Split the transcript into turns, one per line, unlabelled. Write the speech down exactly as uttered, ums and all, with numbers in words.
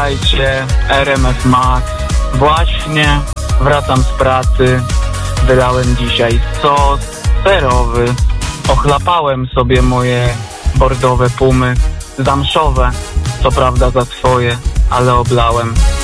Witajcie, R M F Max. Właśnie wracam z pracy. Wylałem dzisiaj sos serowy. Ochlapałem sobie moje bordowe pumy. Zamszowe, co prawda za swoje, ale oblałem.